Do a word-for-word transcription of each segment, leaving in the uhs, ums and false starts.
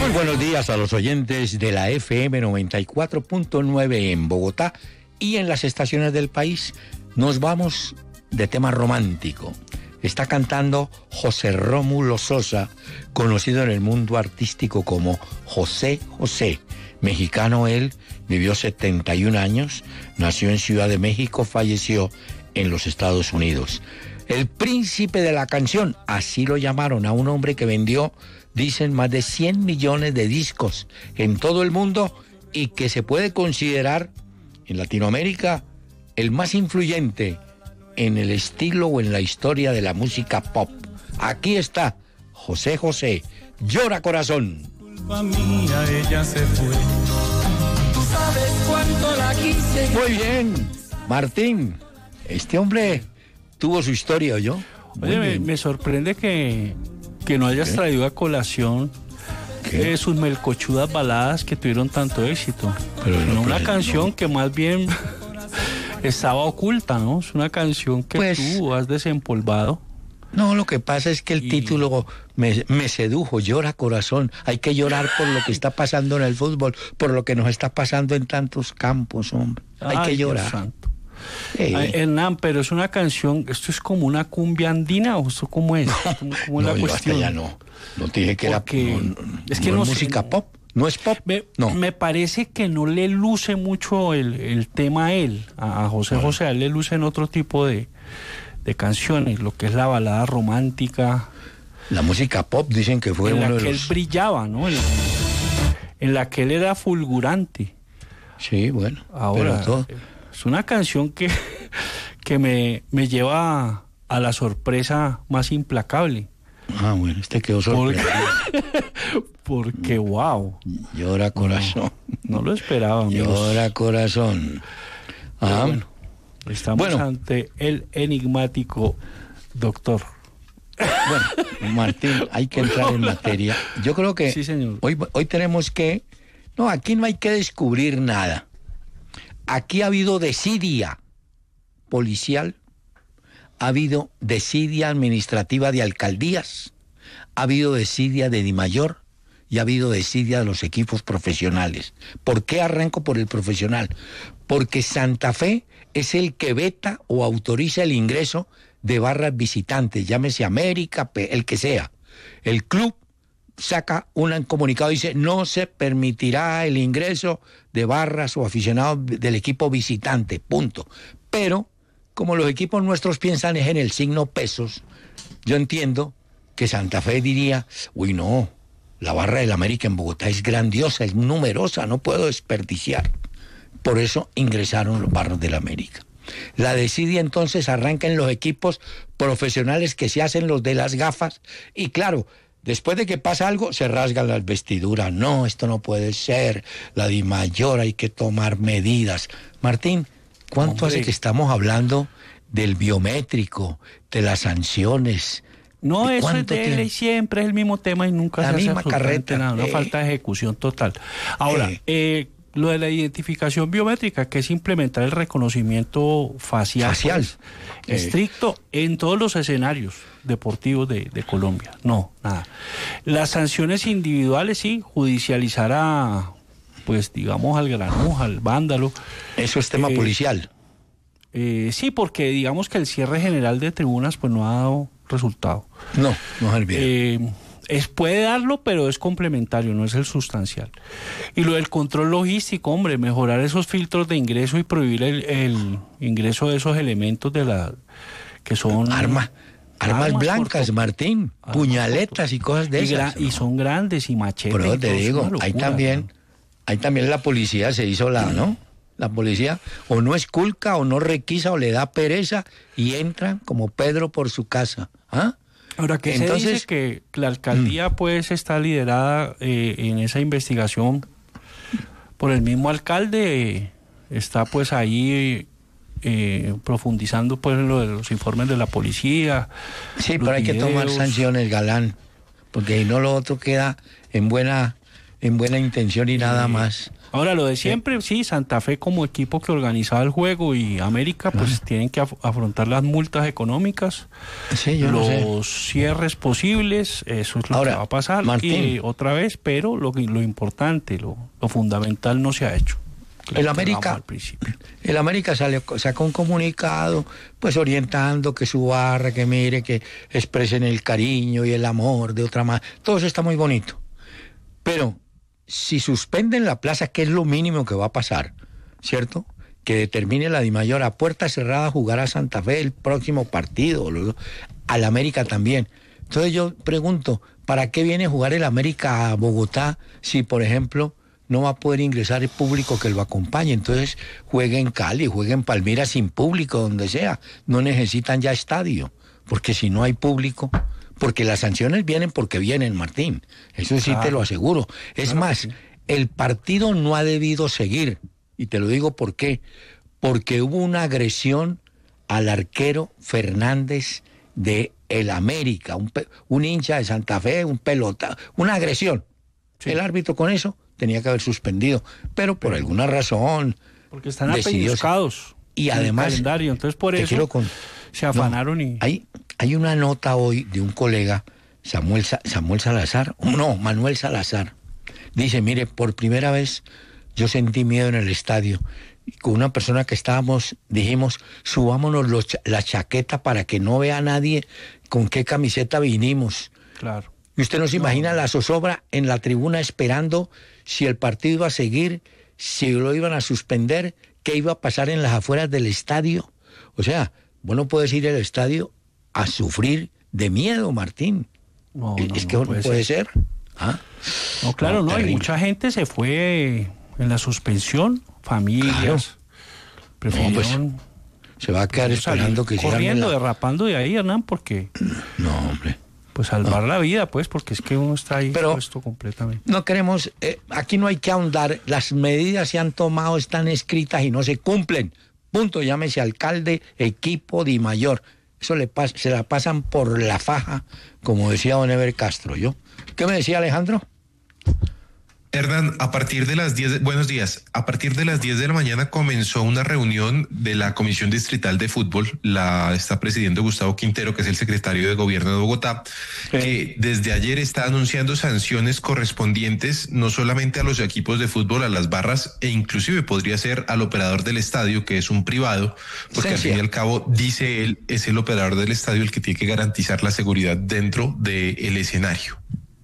Muy buenos días a los oyentes de la F M noventa y cuatro punto nueve en Bogotá y en las estaciones del país. Nos vamos de tema romántico. Está cantando José Rómulo Sosa, conocido en el mundo artístico como José José. Mexicano él, vivió setenta y un años, nació en Ciudad de México, falleció en los Estados Unidos. El príncipe de la canción, así lo llamaron a un hombre que vendió, dicen, más de cien millones de discos en todo el mundo y que se puede considerar en Latinoamérica el más influyente en el estilo o en la historia de la música pop. Aquí está José José, Llora Corazón. Culpa mía, ella se fue. Tú sabes cuánto la quise. Muy bien, Martín, este hombre tuvo su historia, ¿oyó? Oye, me, me sorprende que, que no hayas ¿Qué? traído a colación eh, sus melcochudas baladas que tuvieron tanto éxito. Pero no, una canción no. que más bien estaba oculta, ¿no? Es una canción que pues, tú has desempolvado. No, lo que pasa es que el y... título me, me sedujo, Llora Corazón. Hay que llorar por lo que está pasando en el fútbol, por lo que nos está pasando en tantos campos, hombre. Hay Ay, que llorar. Dios santo. Hey. Ay, Hernán, pero es una canción, ¿esto es como una cumbia andina o esto cómo es? ¿Cómo, cómo no, es la yo cuestión? hasta ya no, no te dije que Porque era no, es que no no es música sé, pop, no es pop. Me, no. me parece que no le luce mucho el, el tema a él, a, a José bueno. José, a él le lucen otro tipo de, de canciones, lo que es la balada romántica. La música pop dicen que fue en uno la de que los... él brillaba, ¿no? En, en la que él era fulgurante. Sí, bueno. Ahora, pero todo... es una canción que... que me, me lleva a, a la sorpresa más implacable. Ah, bueno, este quedó sorprendido. Porque, porque wow. Llora Corazón. No, no lo esperaba, amigos. Llora Corazón. Ah, bueno, estamos bueno. ante el enigmático doctor. Bueno, Martín, hay que entrar en materia. Yo creo que sí, señor. Hoy, hoy tenemos que... No, aquí no hay que descubrir nada. Aquí ha habido desidia policial, ha habido desidia administrativa de alcaldías, ha habido desidia de DIMAYOR y ha habido desidia de los equipos profesionales. ¿Por qué arranco por el profesional? Porque Santa Fe es el que veta o autoriza el ingreso de barras visitantes, llámese América, el que sea. El club saca un comunicado y dice, no se permitirá el ingreso de barras o aficionados del equipo visitante, punto. Pero como los equipos nuestros piensan es en el signo pesos, yo entiendo que Santa Fe diría, uy no, la barra del América en Bogotá es grandiosa, es numerosa, no puedo desperdiciar. Por eso ingresaron los barros del América. La desidia entonces arranca en los equipos profesionales que se hacen los de las gafas y claro, después de que pasa algo, se rasgan las vestiduras. No, esto no puede ser, la DIMAYOR, hay que tomar medidas. Martín, ¿cuánto Hombre. hace que estamos hablando del biométrico, de las sanciones? No, eso es de él, siempre es el mismo tema y nunca la se misma hace carreta. Nada, una eh. falta de ejecución total. Ahora, eh. Eh, lo de la identificación biométrica, que es implementar el reconocimiento facial, facial. Pues, eh. estricto en todos los escenarios deportivos de, de Colombia. No, nada. Las sanciones individuales, sí, judicializar a... pues digamos al granuja, al vándalo. Eso es tema eh, policial. Eh, sí, porque digamos que el cierre general de tribunas pues no ha dado resultado. No, no es bien. Eh, es, puede darlo, pero es complementario, no es el sustancial. Y lo del control logístico, hombre, mejorar esos filtros de ingreso y prohibir el, el ingreso de esos elementos de la que son... Arma. Armas, armas blancas, corto, Martín, armas puñaletas corto. y cosas de y esas. Y ¿no? son grandes y machetes. Pero te digo, locura, hay también... ¿no? Ahí también la policía se hizo la, ¿no? La policía o no esculca o no requisa o le da pereza y entran como Pedro por su casa. ¿Ah? Ahora, que Entonces, se dice que la alcaldía mm. pues está liderada eh, en esa investigación por el mismo alcalde, está pues ahí eh, profundizando pues en lo de los informes de la policía. Sí, pero hay videos. que tomar sanciones, Galán, porque si no lo otro queda en buena... en buena intención y nada más. Ahora, lo de siempre, sí, Santa Fe como equipo que organizaba el juego y América, pues ah. tienen que af afrontar las multas económicas, sí, yo los no sé. cierres posibles, eso es lo Ahora, que va a pasar. Martín, y otra vez, pero lo, lo importante, lo, lo fundamental no se ha hecho. El América, el América salió, sacó un comunicado, pues orientando que su barra, que mire, que expresen el cariño y el amor de otra manera. Todo eso está muy bonito. Pero si suspenden la plaza, que es lo mínimo que va a pasar, ¿cierto? Que determine la Dimayor a puerta cerrada jugará Santa Fe el próximo partido, al América también. Entonces yo pregunto, ¿para qué viene a jugar el América a Bogotá si, por ejemplo, no va a poder ingresar el público que lo acompañe? Entonces juegue en Cali, juegue en Palmira sin público, donde sea. No necesitan ya estadio, porque si no hay público, porque las sanciones vienen porque vienen, Martín. Eso sí claro. te lo aseguro. Es claro más, sí. el partido no ha debido seguir, y te lo digo por qué. Porque hubo una agresión al arquero Fernández de el América, un, un hincha de Santa Fe, un pelota, una agresión. Sí. El árbitro con eso tenía que haber suspendido, pero por alguna razón porque están apellizcados y además el calendario, entonces por eso con... se afanaron. No, y hay, hay una nota hoy de un colega, Samuel, Samuel Salazar, no, Manuel Salazar, dice, mire, por primera vez yo sentí miedo en el estadio, y con una persona que estábamos, dijimos, subámonos los, la chaqueta para que no vea a nadie con qué camiseta vinimos. Claro. Y usted no se imagina no. la zozobra en la tribuna esperando si el partido iba a seguir, si lo iban a suspender, qué iba a pasar en las afueras del estadio. O sea, vos no puedes ir al estadio a sufrir de miedo, Martín. No, es no, que no puede, puede ser. ser. ¿Ah? No, claro, no, no y mucha gente se fue en la suspensión, familias, claro. prefirieron... No, pues, se va a quedar esperando que sigan corriendo, la... derrapando de ahí, Hernán, porque... No, hombre. Pues salvar no. la vida, pues, porque es que uno está ahí Pero puesto completamente. No queremos, eh, aquí no hay que ahondar, las medidas se han tomado, están escritas y no se cumplen. Punto, llámese alcalde, equipo, Dimayor. Eso le pas, se la pasan por la faja, como decía don Eber Castro. ¿Yo? ¿Qué me decía Alejandro? Hernán, a partir de las diez, buenos días, a partir de las diez de la mañana comenzó una reunión de la Comisión Distrital de Fútbol, la está presidiendo Gustavo Quintero, que es el secretario de Gobierno de Bogotá, sí. que desde ayer está anunciando sanciones correspondientes no solamente a los equipos de fútbol, a las barras, e inclusive podría ser al operador del estadio, que es un privado, porque sí, al fin y al cabo, dice él, es el operador del estadio el que tiene que garantizar la seguridad dentro del escenario.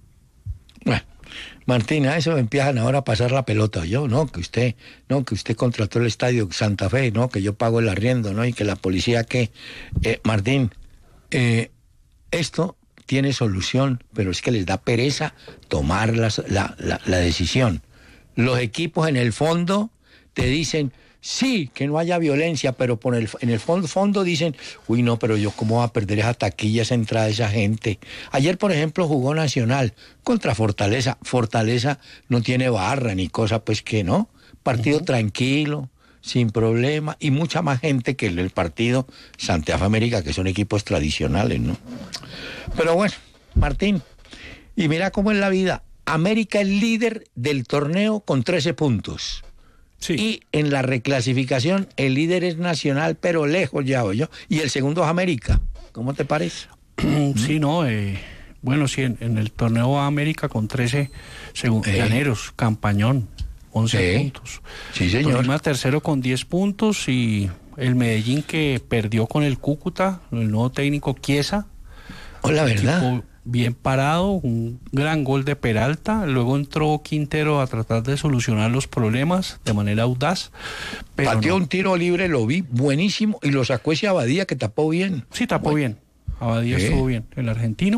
Bueno. Martín, a eso empiezan ahora a pasar la pelota. Yo, no, que usted, no, que usted contrató el estadio Santa Fe, no, que yo pago el arriendo, no, y que la policía que, eh, Martín, eh, esto tiene solución, pero es que les da pereza tomar las, la, la, la decisión. Los equipos en el fondo te dicen, sí, que no haya violencia, pero por el, en el fondo, fondo dicen, uy, no, pero yo cómo voy a perder esa taquilla, esa entrada de esa gente. Ayer, por ejemplo, jugó Nacional contra Fortaleza. Fortaleza no tiene barra ni cosa, pues que no. Partido uh-huh. tranquilo, sin problema, y mucha más gente que el, el partido Santa Fe América, que son equipos tradicionales, ¿no? Pero bueno, Martín, y mira cómo es la vida. América es líder del torneo con trece puntos. Sí. Y en la reclasificación el líder es Nacional, pero lejos ya yo. Y el segundo es América. ¿Cómo te parece? Sí, no, eh, bueno, sí, en, en el torneo América con trece segundos, eh. llaneros, campañón, once eh. puntos. Sí, señor. Tolima tercero con diez puntos y el Medellín que perdió con el Cúcuta, el nuevo técnico Chiesa. Oh, la verdad. Bien parado, un gran gol de Peralta, luego entró Quintero a tratar de solucionar los problemas de manera audaz. Pero pateó no. un tiro libre, lo vi, buenísimo, y lo sacó ese Abadía que tapó bien. Sí, tapó bueno. bien, Abadía ¿Eh? estuvo bien, el argentino.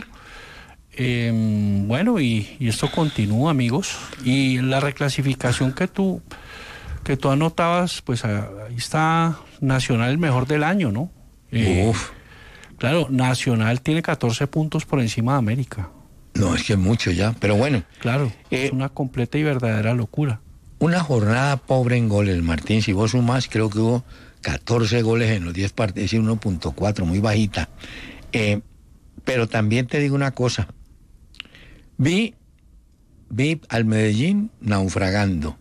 Eh, bueno, y, y esto continúa, amigos, y la reclasificación que tú, que tú anotabas, pues ahí está Nacional el mejor del año, ¿no? Eh, Uf. Claro, Nacional tiene catorce puntos por encima de América. No, es que es mucho ya, pero bueno. Claro, eh, es una completa y verdadera locura. Una jornada pobre en goles, Martín. Si vos sumás, creo que hubo catorce goles en los diez partidos, es decir, uno punto cuatro, muy bajita. Eh, pero también te digo una cosa. Vi vi al Medellín naufragando.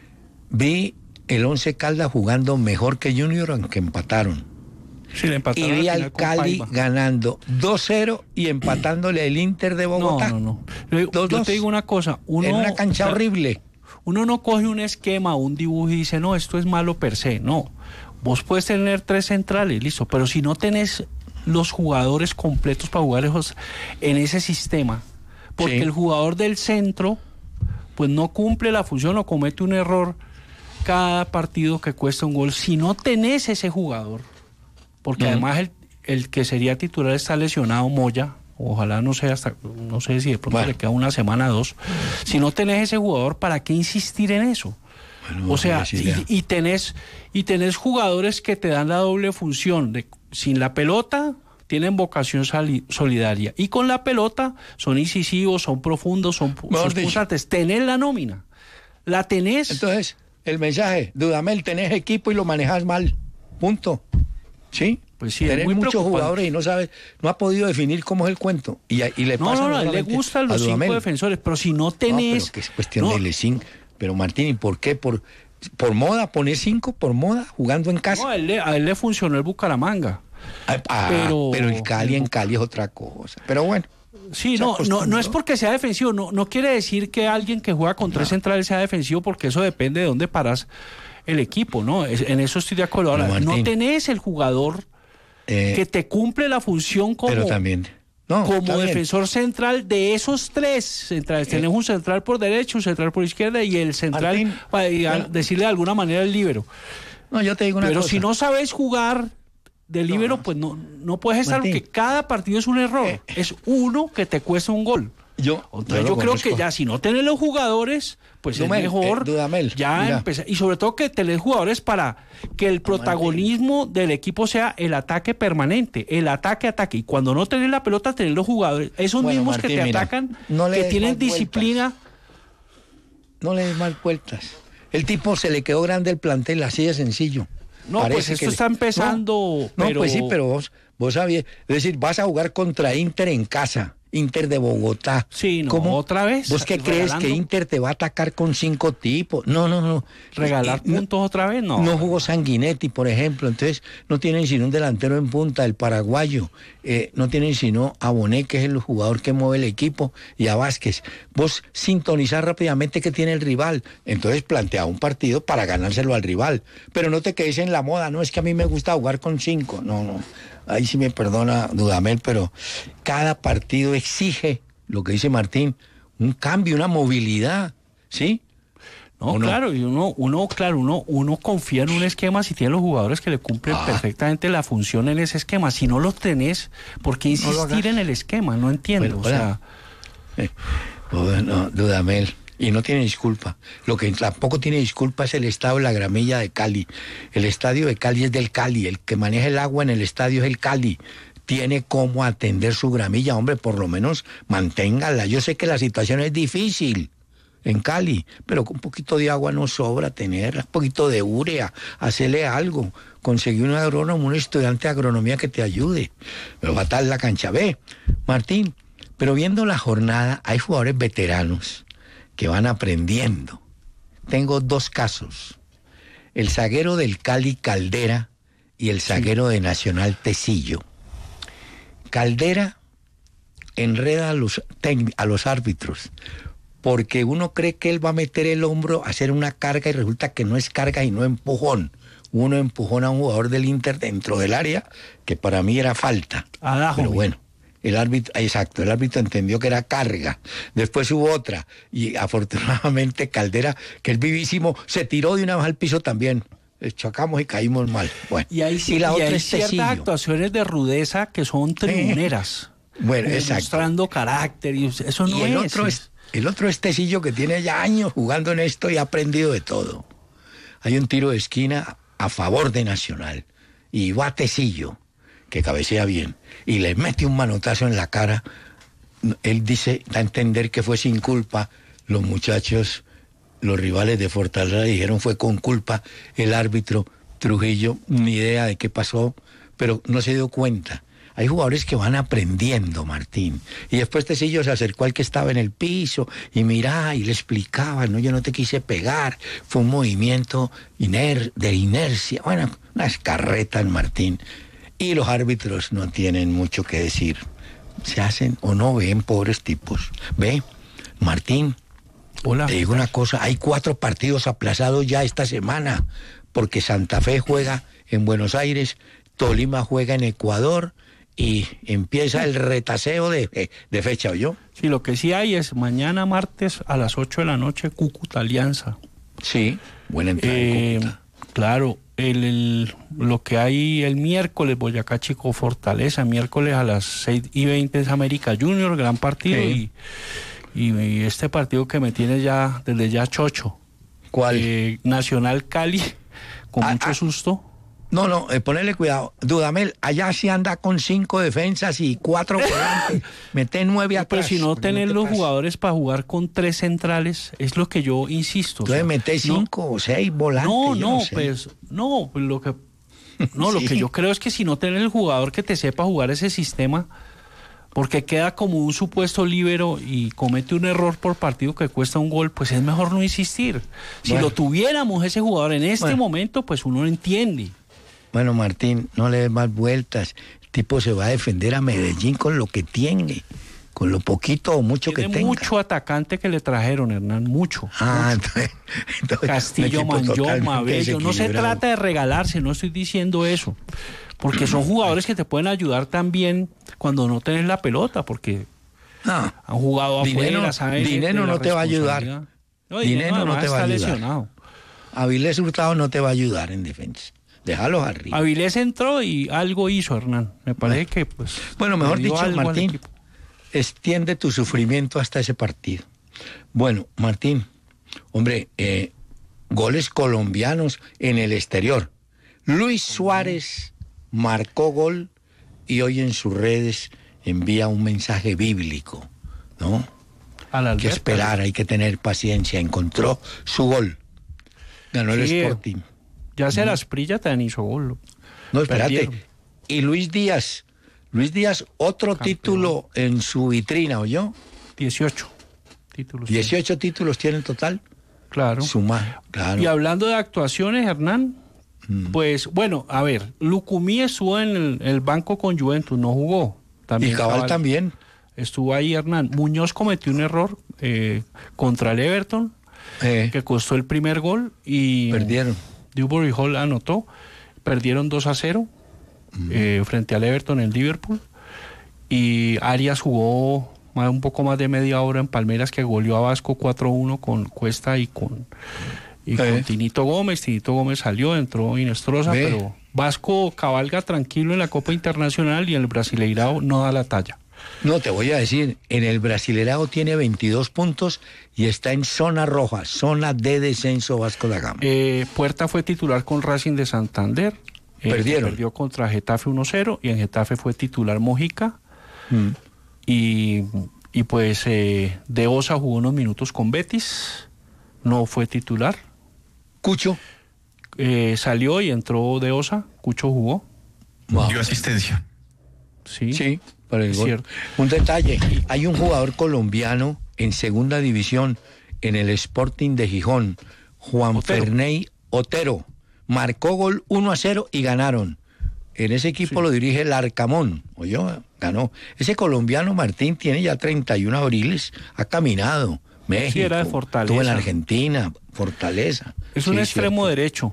Vi el Once Caldas jugando mejor que Junior, aunque empataron. Sí, le empataron y vi al al Cali Paiva. ganando dos cero y empatándole el Inter de Bogotá. No, no, no. Yo, dos, yo dos. te digo una cosa. Uno, en una cancha o sea, horrible. Uno no coge un esquema, un dibujo y dice, no, esto es malo per se. No. Vos puedes tener tres centrales, listo. Pero si no tenés los jugadores completos para jugar esos, en ese sistema, porque sí. el jugador del centro, pues no cumple la función o comete un error cada partido que cuesta un gol. Si no tenés ese jugador, porque uh-huh. además el, el que sería titular está lesionado, Moya, ojalá no sea hasta, no sé si de pronto bueno. le queda una semana o dos. Si no tenés ese jugador, ¿para qué insistir en eso? Bueno, o sea, y, y tenés y tenés jugadores que te dan la doble función de sin la pelota tienen vocación sali, solidaria y con la pelota son incisivos, son profundos, son, son punzantes. Tenés la nómina, la tenés. Entonces, el mensaje, Dudamel, tenés equipo y lo manejas mal. Punto. ¿Sí? Pues sí, tenés muchos jugadores y no sabes, no ha podido definir cómo es el cuento. Y, y le no, pasa no, no, a él le gustan los cinco defensores, pero si no tenés. No, pero que es cuestión no. de Lesín. Pero Martín, ¿y por qué? ¿Por, por moda? ¿Poner cinco por moda? ¿Jugando en casa? No, a él, le, a él le funcionó el Bucaramanga. Ah, pero, pero el Cali en Cali es otra cosa. Pero bueno. Sí, no, no, no es porque sea defensivo. No, no quiere decir que alguien que juega con tres no. centrales sea defensivo, porque eso depende de dónde paras el equipo, ¿no? En eso estoy de acuerdo. Ahora, Martín, no tenés el jugador eh, que te cumple la función como... Pero también... No, como defensor central de esos tres centrales. Eh, Tenemos un central por derecha, un central por izquierda y el central, Martín, para bueno, decirle de alguna manera el líbero. No, yo te digo una Pero cosa. si no sabes jugar de líbero, no, pues no, no puedes estar, Martín, porque cada partido es un error. Eh, es uno que te cuesta un gol. Yo, Entonces, yo, yo creo que ya si no tenés los jugadores, pues Dudamel, es mejor eh, Dudamel, ya empezar. Y sobre todo que tenés jugadores para que el protagonismo Martín. del equipo sea el ataque permanente, el ataque, ataque. Y cuando no tenés la pelota, tenés los jugadores. Esos bueno, mismos Martín, que te mira, atacan, no que tienen disciplina. Vueltas. No le des mal vueltas. El tipo se le quedó grande el plantel, así de sencillo. No, Parece pues esto que está le... empezando. No, pero... no, pues sí, pero vos, vos sabías. Es decir, vas a jugar contra Inter en casa. Inter de Bogotá. Sí, no, ¿Cómo? otra vez. ¿Vos qué regalando? crees que Inter te va a atacar con cinco tipos? No, no, no. ¿Regalar y, puntos no, otra vez? No. No jugó Sanguinetti, por ejemplo. Entonces, no tienen sino un delantero en punta, el paraguayo. Eh, no tienen sino a Bonet, que es el jugador que mueve el equipo, y a Vázquez. Vos sintonizar rápidamente qué tiene el rival. Entonces, plantea un partido para ganárselo al rival. Pero no te quedes en la moda. No, es que a mí me gusta jugar con cinco. No, no. Ahí sí me perdona Dudamel, pero cada partido exige, lo que dice Martín, un cambio, una movilidad, ¿sí? No, no? claro, y uno, uno, claro, uno, uno confía en un esquema si tiene los jugadores que le cumplen ah. perfectamente la función en ese esquema. Si no los tenés, ¿por qué insistir no en el esquema? No entiendo. Bueno, o sea... eh, bueno, Dudamel. Y no tiene disculpa. Lo que tampoco tiene disculpa es el estado de la gramilla de Cali. El estadio de Cali es del Cali. El que maneja el agua en el estadio es el Cali. Tiene cómo atender su gramilla. Hombre, por lo menos manténgala. Yo sé que la situación es difícil en Cali, pero con un poquito de agua no sobra tenerla. Un poquito de urea, hacerle algo. Conseguir un agrónomo, un estudiante de agronomía que te ayude. Pero va a estar la cancha. Ve, Martín, pero viendo la jornada, hay jugadores veteranos que van aprendiendo. Tengo dos casos. El zaguero del Cali, Caldera, y el zaguero sí. de Nacional, Tecillo. Caldera enreda a los, a los árbitros, porque uno cree que él va a meter el hombro a hacer una carga y resulta que no es carga y no empujón. Uno empujón a un jugador del Inter dentro del área, que para mí era falta. Abajo, pero bueno. El árbitro, exacto, el árbitro entendió que era carga. Después hubo otra. Y afortunadamente Caldera, que es vivísimo, se tiró de una vez al piso también. Chocamos y caímos mal. Bueno, y hay, y la y otra hay es ciertas Tecillo. Actuaciones de rudeza que son tribuneras. Eh, bueno, exacto. Mostrando carácter. Y eso no y el es. Otro es. El otro es Tecillo, que tiene ya años jugando en esto y ha aprendido de todo. Hay un tiro de esquina a favor de Nacional. Y va Tecillo, que cabecea bien, y le mete un manotazo en la cara. Él dice, da a entender que fue sin culpa. Los muchachos, los rivales de Fortaleza, dijeron fue con culpa. El árbitro Trujillo, ni idea de qué pasó, pero no se dio cuenta. hay jugadores que van aprendiendo, Martín. Y después Tecillo se acercó al que estaba en el piso y mirá, y le explicaba, no, yo no te quise pegar, fue un movimiento iner de inercia, bueno, unas carretas, Martín. Y los árbitros no tienen mucho que decir. Se hacen o no ven, pobres tipos. Ve, Martín, hola. Te digo una cosa, hay cuatro partidos aplazados ya esta semana, porque Santa Fe juega en Buenos Aires, Tolima juega en Ecuador y empieza el retaseo de, de fecha, ¿oyó? Sí, lo que sí hay es mañana martes a las ocho de la noche Cúcuta Alianza. Sí, buena entrada eh, en Cúcuta. Claro, el, el, lo que hay el miércoles, Boyacá Chico Fortaleza, miércoles a las seis y veinte es América Junior, gran partido, sí. y, y, y este partido que me tiene ya desde ya chocho. ¿Cuál? Eh, Nacional Cali, con ah, mucho ah. susto. No, no, eh, ponele cuidado. Dudamel, allá sí anda con cinco defensas y cuatro volantes. Mete nueve atrás. Pero si no tener no los pasa. jugadores para jugar con tres centrales, es lo que yo insisto. Entonces o sea, mete cinco no, o seis volantes. No, no, no sé. pues, no, pues lo que, no, Sí. lo que yo creo es que si no tener el jugador que te sepa jugar ese sistema, porque queda como un supuesto líbero y comete un error por partido que cuesta un gol, pues es mejor no insistir. Si Bueno. lo tuviéramos ese jugador en este Bueno. momento, pues uno entiende. Bueno, Martín, no le des más vueltas. El tipo se va a defender a Medellín con lo que tiene, con lo poquito o mucho Tiene que tenga. mucho atacante que le trajeron, Hernán, mucho. Ah, mucho. entonces, entonces, Castillo, un equipo Manllón, totalmente Mabello. No se desequilibrado. trata de regalarse, no estoy diciendo eso. Porque son jugadores que te pueden ayudar también cuando no tenés la pelota, porque No, han jugado Dinero- afuera, saben. Dinero de la no te va a ayudar. responsabilidad. No, Dinero Dinero no además te va a está ayudar. lesionado. Avilés Hurtado no te va a ayudar en defensa. Déjalos arriba. Avilés entró y algo hizo, Hernán. Me parece que, pues. Bueno, mejor le dio dicho, algo al Martín, equipo. extiende tu sufrimiento hasta ese partido. Bueno, Martín, hombre, eh, goles colombianos en el exterior. Luis Suárez marcó gol y hoy en sus redes envía un mensaje bíblico, ¿no? A la Hay que Alberta. esperar, hay que tener paciencia. Encontró su gol. Ganó el Sí, Sporting. Ya se las prilla también hizo gol. No, espérate. Perdieron. Y Luis Díaz, Luis Díaz, otro Campeón. título en su vitrina, ¿oyó? dieciocho títulos. dieciocho títulos tiene en total. Claro. Suma, claro. Y hablando de actuaciones, Hernán, Mm. pues bueno, a ver, Lucumí estuvo en el, el banco con Juventus, no jugó. También Y Cabal también. Estuvo ahí, Hernán. Muñoz cometió un error eh, contra el Everton, Eh, que costó el primer gol y perdieron. Dewberry Hall anotó. Perdieron dos a cero Mm. eh, frente al Everton en Liverpool. Y Arias jugó más- un poco más de media hora en Palmeiras, que goleó a Vasco cuatro a uno con Cuesta y con, y Eh. con Tinito Gómez. Tinito Gómez salió, entró Inestrosa, Ve. pero Vasco cabalga tranquilo en la Copa Internacional y el Brasileirao no da la talla. No, te voy a decir, en el Brasilerao tiene veintidós puntos y está en zona roja, zona de descenso Vasco da Gama. Eh, Puerta fue titular con Racing de Santander. eh, Perdieron. que Perdió contra Getafe uno cero y en Getafe fue titular Mojica. Mm. Y, y pues eh, De Osa jugó unos minutos con Betis, no fue titular. Cucho. Eh, salió y entró De Osa, Cucho jugó. Wow. Dio asistencia. Sí, Sí, para el Es gol. cierto. Un detalle, hay un jugador colombiano en segunda división en el Sporting de Gijón, Juan Otero. Ferney Otero, marcó gol uno a cero y ganaron. En ese equipo Sí. lo dirige el Arcamón, oyó, ganó. Ese colombiano Martín tiene ya treinta y uno abriles, ha caminado. México, Sí, era de Fortaleza. estuvo en Argentina, Fortaleza. es un Sí, extremo cierto. derecho,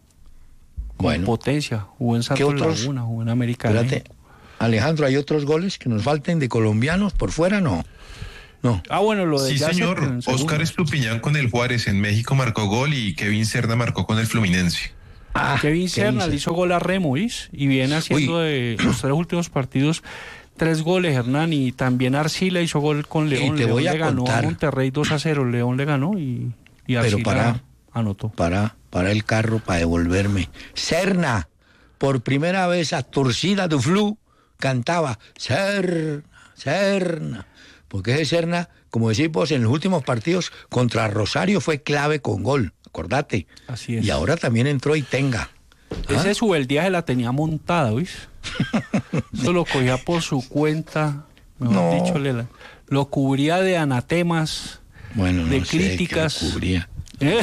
con Bueno, potencia, jugó en Santos otros? Laguna, jugó en América. espérate. Alejandro, ¿hay otros goles que nos falten de colombianos por fuera? No. No. Ah, bueno, lo de Sí, Yacet señor. en segundo. Oscar Estupiñán con el Juárez en México marcó gol y Kevin Cerda marcó con el Fluminense. Ah, Kevin Serna Serna le hizo gol a Remo, ¿is? Y viene haciendo de los tres últimos partidos tres goles, Hernán, y también Arcila hizo gol con León. te León voy a le ganó contar. a Monterrey dos a cero, León le ganó y, y Pero Arcila para- anotó. Para, para el carro, para devolverme. Serna, por primera vez a Torcida du Flu, cantaba Serna, Serna. Porque ese Serna, como decimos, en los últimos partidos contra Rosario fue clave con gol, acordate. Así es. Y ahora también entró Itenga. ¿Ah? Ese Subeldía se la tenía montada, ¿oís? Eso lo cogía por su cuenta, mejor No. dicho, Lela. Lo cubría de anatemas, Bueno, no de sé, críticas. que lo cubría. ¿Eh?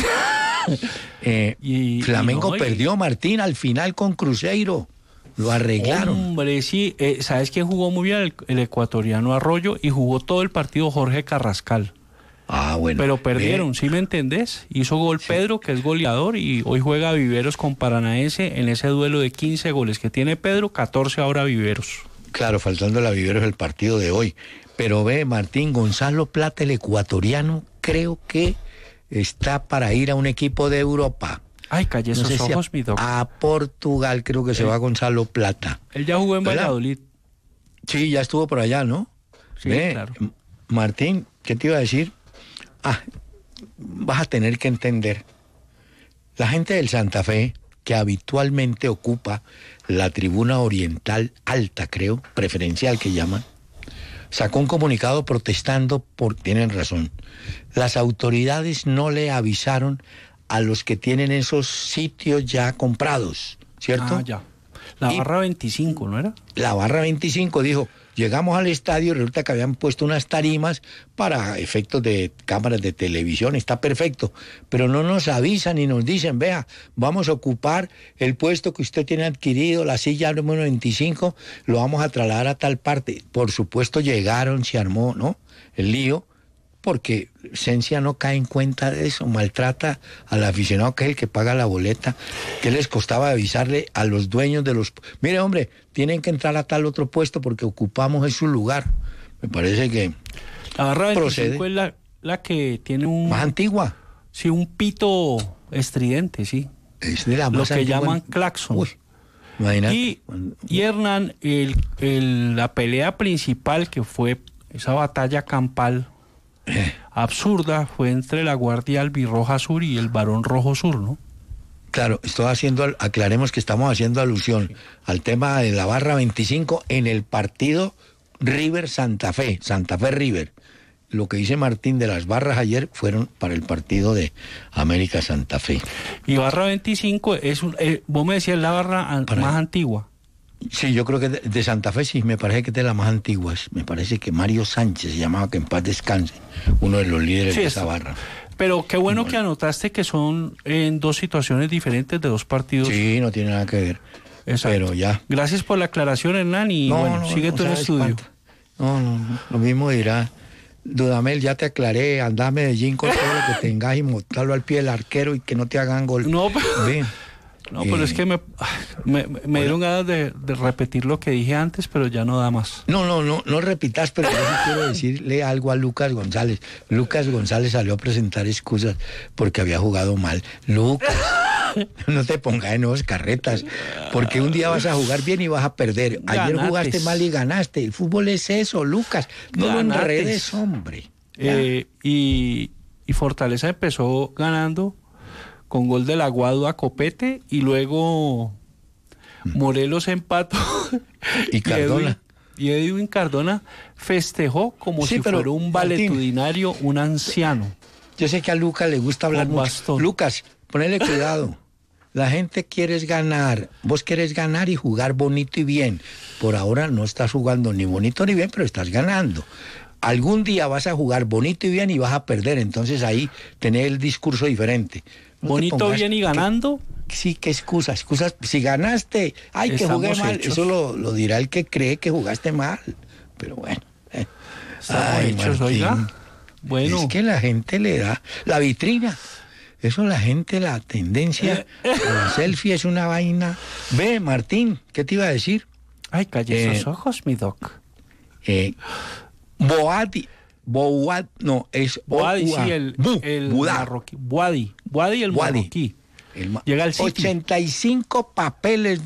Eh, Y- Flamengo y no, y- perdió, Martín, al final con Cruzeiro. Lo arreglaron. Hombre, sí. Eh, ¿Sabes quién jugó muy bien? El, el ecuatoriano Arroyo, y jugó todo el partido Jorge Carrascal. Ah, bueno. Pero perdieron, Ve, ¿sí me entendés? Hizo gol Pedro, que es goleador, y hoy juega Viveros con Paranaense en ese duelo de quince goles que tiene Pedro, catorce ahora Viveros. Claro, faltando la Viveros el partido de hoy. Pero ve, Martín, Gonzalo Plata, el ecuatoriano, creo que está para ir a un equipo de Europa. Ay, calle No esos sé si a, ojos, mi doc. a Portugal creo que se va Gonzalo Plata. Él ya jugó en ¿verdad? Valladolid. Sí, ya estuvo por allá, ¿no? Sí, Ve, claro. M- Martín, ¿qué te iba a decir? Ah, vas a tener que entender. La gente del Santa Fe, que habitualmente ocupa la tribuna oriental alta, creo, preferencial que llaman, sacó un comunicado protestando por, tienen razón, las autoridades no le avisaron a los que tienen esos sitios ya comprados, ¿cierto? Ah, ya. La Y- barra veinticinco, ¿no era? La barra veinticinco dijo, llegamos al estadio y resulta que habían puesto unas tarimas para efectos de cámaras de televisión, está perfecto, pero no nos avisan y nos dicen, vea, vamos a ocupar el puesto que usted tiene adquirido, la silla número veinticinco, lo vamos a trasladar a tal parte. Por supuesto llegaron, se armó, ¿no? El lío, porque Cencia no cae en cuenta de eso, maltrata al aficionado que es el que paga la boleta. ¿Qué les costaba avisarle a los dueños de los... Mire, hombre, tienen que entrar a tal otro puesto porque ocupamos ese lugar. Me parece que La barra Procede. veinticinco es la, la que tiene un... más antigua. Sí, un pito estridente, sí. Es de la Lo más que antigua. llaman claxon. Uy, imagínate. Y, y Hernán, el, el- la pelea principal, que fue esa batalla campal Eh, absurda, fue entre la Guardia Albirroja Sur y el Barón Rojo Sur, ¿no? Claro, estoy haciendo, al- aclaremos que estamos haciendo alusión al tema de la barra veinticinco en el partido River Santa Fe, Santa Fe River. Lo que dice Martín de las barras ayer fueron para el partido de América Santa Fe. Y barra veinticinco es un, eh, vos me decías la barra an- Para- más antigua. Sí, yo creo que de, de Santa Fe sí, me parece que es de las más antiguas. Me parece que Mario Sánchez se llamaba, que en paz descanse, uno de los líderes Sí, de eso. esa barra. Pero qué bueno que anotaste que son en dos situaciones diferentes de dos partidos. Sí, no tiene nada que ver. Exacto. Pero ya. Gracias por la aclaración, Hernán, y bueno, sigue tú en el sabes estudio. cuánto. No, no, no, lo mismo dirá. Dudamel, ya te aclaré, anda a Medellín con todo lo que tengas y montarlo al pie del arquero y que no te hagan gol. No, pero- Ve, No, pero Eh, es que me, me, me dieron ganas de, de repetir lo que dije antes, pero ya no da más. No, no, no, no repitas, pero yo sí quiero decirle algo a Lucas González. Lucas González salió a presentar excusas porque había jugado mal. Lucas, no te pongas en nuevas carretas, porque un día vas a jugar bien y vas a perder. Ayer Ganates. jugaste mal y ganaste. El fútbol es eso, Lucas. No lo Ganates. enredes, hombre. Ya. Eh, y, y Fortaleza empezó ganando con gol del Aguado a Copete, y luego Morelos empató. Y Cardona. Edwin, y Edwin Cardona festejó como Sí, si pero, fuera un Martín, valetudinario, un anciano. Yo sé que a Lucas le gusta hablar Con mucho. bastón. Lucas, ponele cuidado. La gente quiere ganar. Vos querés ganar y jugar bonito y bien. Por ahora no estás jugando ni bonito ni bien, pero estás ganando. Algún día vas a jugar bonito y bien y vas a perder. Entonces ahí tenés el discurso diferente. No te Bonito, pongas bien y que- ganando. sí, qué excusa. Excusas. Si ganaste, ay, que Estamos jugué mal. hechos. Eso lo, lo dirá el que cree que jugaste mal. Pero bueno. eh. Estamos Ay, hechos, Martín. oiga. Bueno. Es que la gente le da la vitrina. Eso la gente, la tendencia a la selfie es una vaina. Ve, Martín, ¿qué te iba a decir? Ay, calle Eh, esos ojos, mi doc. Eh, Boadi, Boad, no, es Boadi, O U A. sí, el, Bu, el Budá. marroquí. Boadi. Boadi, el Boadi. marroquí. El ma- Llega al City. ochenta y cinco papeles